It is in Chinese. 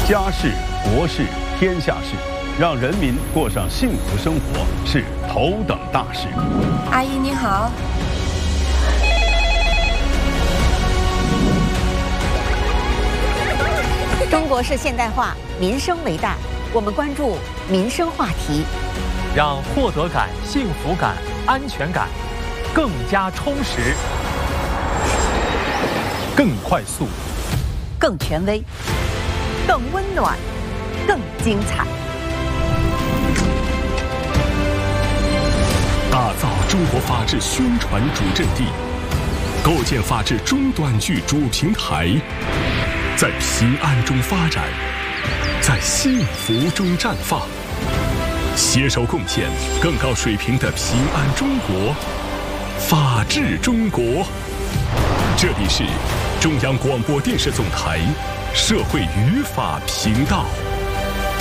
家事、国事、天下事，让人民过上幸福生活是头等大事。 阿姨你好。 中国式现代化，民生为大，我们关注民生话题， 让获得感、幸福感、安全感更加充实、 更快速、 更权威、更温暖、更精彩。 打造中国法治宣传主阵地，构建法治中短剧主平台，在平安中发展，在幸福中绽放，携手共建更高水平的平安中国、法治中国。这里是中央广播电视总台社会与法频道。